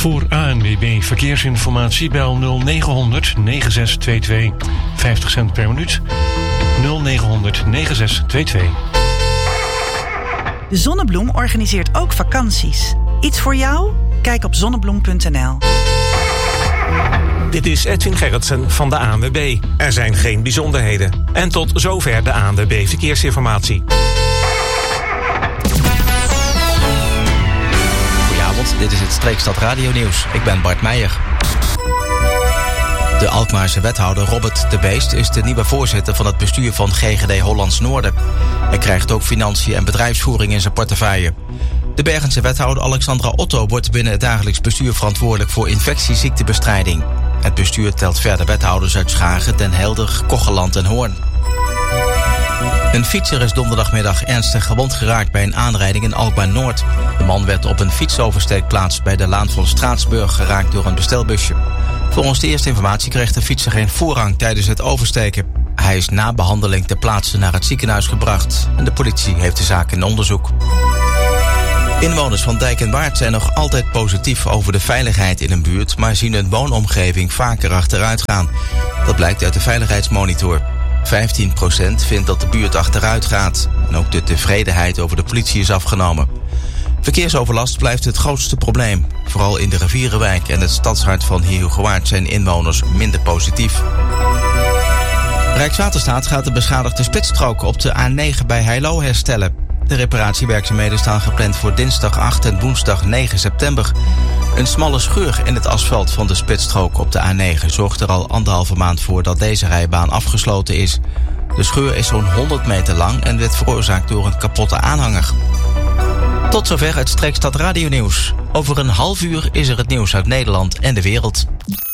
Voor ANWB Verkeersinformatie bel 0900 9622. 50 cent per minuut. 0900 9622. De Zonnebloem organiseert ook vakanties. Iets voor jou? Kijk op zonnebloem.nl. Dit is Edwin Gerritsen van de ANWB. Er zijn geen bijzonderheden. En tot zover de ANWB Verkeersinformatie. Goedenavond, dit is het Streekstad Radio Nieuws. Ik ben Bart Meijer. De Alkmaarse wethouder Robert de Beest is de nieuwe voorzitter van het bestuur van GGD Hollands Noorden. Hij krijgt ook financiën en bedrijfsvoering in zijn portefeuille. De Bergense wethouder Alexandra Otto wordt binnen het dagelijks bestuur verantwoordelijk voor infectieziektebestrijding. Het bestuur telt verder wethouders uit Schagen, Den Helder, Kocheland en Hoorn. Een fietser is donderdagmiddag ernstig gewond geraakt bij een aanrijding in Alkmaar-Noord. De man werd op een fietsoversteekplaats bij de Laan van Straatsburg geraakt door een bestelbusje. Volgens de eerste informatie kreeg de fietser geen voorrang tijdens het oversteken. Hij is na behandeling ter plaatse naar het ziekenhuis gebracht en de politie heeft de zaak in onderzoek. Inwoners van Dijk en Waard zijn nog altijd positief over de veiligheid in een buurt, maar zien hun woonomgeving vaker achteruit gaan. Dat blijkt uit de veiligheidsmonitor. 15% vindt dat de buurt achteruit gaat. En ook de tevredenheid over de politie is afgenomen. Verkeersoverlast blijft het grootste probleem. Vooral in de Rivierenwijk en het stadshart van Heerhugowaard zijn inwoners minder positief. Rijkswaterstaat gaat de beschadigde spitsstrook op de A9 bij Heilo herstellen. De reparatiewerkzaamheden staan gepland voor dinsdag 8 en woensdag 9 september. Een smalle scheur in het asfalt van de spitsstrook op de A9 zorgt er al 1,5 maand voor dat deze rijbaan afgesloten is. De scheur is zo'n 100 meter lang en werd veroorzaakt door een kapotte aanhanger. Tot zover het Streekstad Radio Nieuws. Over een half uur is er het nieuws uit Nederland en de wereld.